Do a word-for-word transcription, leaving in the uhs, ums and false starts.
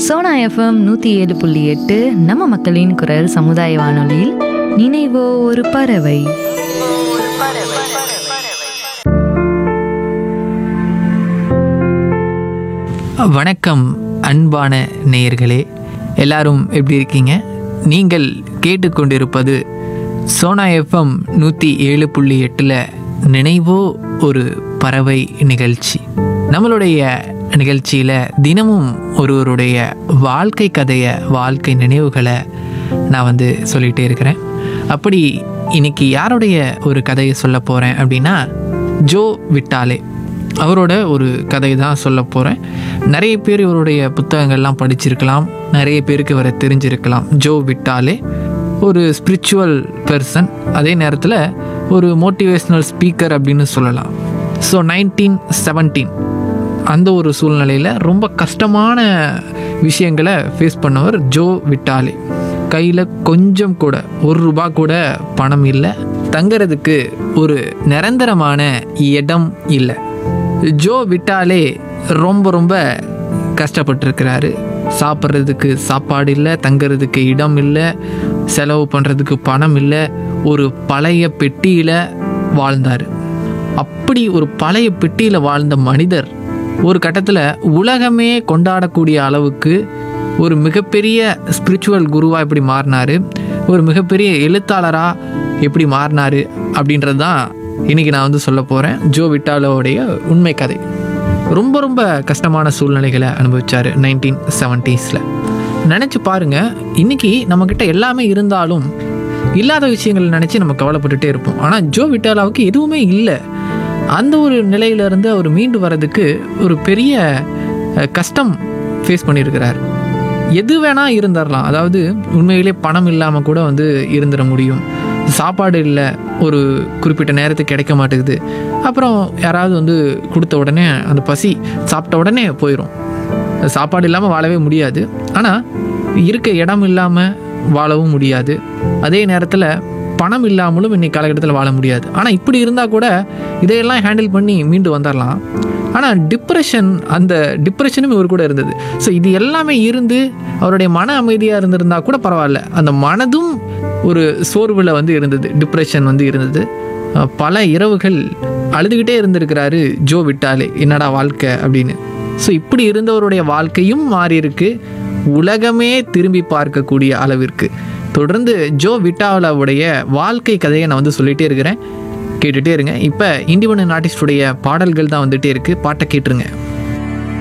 Sona FM நூற்றி ஏழு புள்ளி எட்டு நம்ம மக்களின் குரல் சமுதாய வானொலியில் நினைவோ ஒரு பறவை. வணக்கம் அன்பான நேயர்களே, எல்லாரும் எப்படி இருக்கீங்க? நீங்கள் கேட்டுக்கொண்டிருப்பது சோனா எஃப்எம் நூற்றி ஏழு புள்ளி எட்டில் நினைவோ ஒரு பறவை நிகழ்ச்சி. நம்மளுடைய நிகழ்ச்சியில் தினமும் ஒருவருடைய வாழ்க்கை கதையை, வாழ்க்கை நினைவுகளை நான் வந்து சொல்லிகிட்டே இருக்கிறேன். அப்படி இன்னைக்கு யாருடைய ஒரு கதையை சொல்ல போகிறேன் அப்படின்னா, ஜோ விட்டாலே அவரோட ஒரு கதை தான் சொல்ல போகிறேன். நிறைய பேர் இவருடைய புத்தகங்கள்லாம் படிச்சிருக்கலாம், நிறைய பேருக்கு இவரை தெரிஞ்சிருக்கலாம். ஜோ விட்டாலே ஒரு ஸ்பிரிச்சுவல் பர்சன், அதே நேரத்தில் ஒரு மோட்டிவேஷ்னல் ஸ்பீக்கர் அப்படின்னு சொல்லலாம். ஸோ நைன்டீன் செவன்டீன் அந்த ஒரு சூழ்நிலையில் ரொம்ப கஷ்டமான விஷயங்களை ஃபேஸ் பண்ணவர் ஜோ விட்டாலே. கையில் கொஞ்சம் கூட ஒரு ரூபா கூட பணம் இல்லை, தங்கிறதுக்கு ஒரு நிரந்தரமான இடம் இல்லை. ஜோ விட்டாலே ரொம்ப ரொம்ப கஷ்டப்பட்டுருக்கிறாரு. சாப்பிட்றதுக்கு சாப்பாடு இல்லை, தங்கிறதுக்கு இடம் இல்லை, செலவு பண்ணுறதுக்கு பணம் இல்லை. ஒரு பழைய பெட்டியில் வாழ்ந்தார். அப்படி ஒரு பழைய பெட்டியில் வாழ்ந்த மனிதர் ஒரு கட்டத்தில் உலகமே கொண்டாடக்கூடிய அளவுக்கு ஒரு மிகப்பெரிய ஸ்பிரிச்சுவல் குருவாக எப்படி மாறினார், ஒரு மிகப்பெரிய எழுத்தாளராக எப்படி மாறினார் அப்படின்றது தான் இன்றைக்கி நான் வந்து சொல்ல போகிறேன். ஜோ விட்டாலோடைய உண்மை கதை. ரொம்ப ரொம்ப கஷ்டமான சூழ்நிலைகளை அனுபவித்தார் நைன்டீன் செவன்டீஸில். நினச்சி பாருங்கள், இன்றைக்கி நம்மக்கிட்ட எல்லாமே இருந்தாலும் இல்லாத விஷயங்கள் நினச்சி நம்ம கவலைப்பட்டுட்டே இருப்போம். ஆனால் ஜோ விட்டாலாவுக்கு எதுவுமே இல்லை. அந்த ஒரு நிலையிலேருந்து அவர் மீண்டு வர்றதுக்கு ஒரு பெரிய கஷ்டம் ஃபேஸ் பண்ணியிருக்கிறார். எது வேணால் இருந்துடலாம், அதாவது உண்மையிலே பணம் இல்லாமல் கூட வந்து இருந்துட முடியும். சாப்பாடு இல்லை, ஒரு குறிப்பிட்ட நேரத்துக்கு கிடைக்க மாட்டேங்குது. அப்புறம் யாராவது வந்து கொடுத்த உடனே அந்த பசி சாப்பிட்ட உடனே போயிடும். சாப்பாடு இல்லாமல் வாழவே முடியாது, ஆனால் இருக்க இடம் இல்லாமல் வாழவும் முடியாது. அதே நேரத்தில் பணம் இல்லாமலும் இன்றைக்கி காலகட்டத்தில் வாழ முடியாது. ஆனால் இப்படி இருந்தால் கூட இதையெல்லாம் ஹேண்டில் பண்ணி மீண்டு வந்துடலாம். ஆனால் டிப்ரெஷன், அந்த டிப்ரெஷனும் இவர் கூட இருந்தது. ஸோ இது எல்லாமே இருந்து அவருடைய மன அமைதியாக இருந்திருந்தால் கூட பரவாயில்ல, அந்த மனதும் ஒரு சோர்வில் வந்து இருந்தது, டிப்ரெஷன் வந்து இருந்தது. பல இரவுகள் அழுதுகிட்டே இருந்திருக்கிறாரு ஜோ விட்டாலே, என்னடா வாழ்க்கை அப்படின்னு. ஸோ இப்படி இருந்தவருடைய வாழ்க்கையும் மாறி இருக்கு, உலகமே திரும்பி பார்க்கக்கூடிய அளவிற்கு. தொடர்ந்து ஜோ விட்டாலாவுடைய வாழ்க்கை கதையை நான் வந்து சொல்லிகிட்டே இருக்கிறேன், கேட்டுகிட்டே இருங்க. இப்போ இண்டிபெண்டன்ட் ஆர்டிஸ்டுடைய பாடல்கள் தான் வந்துகிட்டே இருக்குது, பாட்டை கேட்டுருங்க.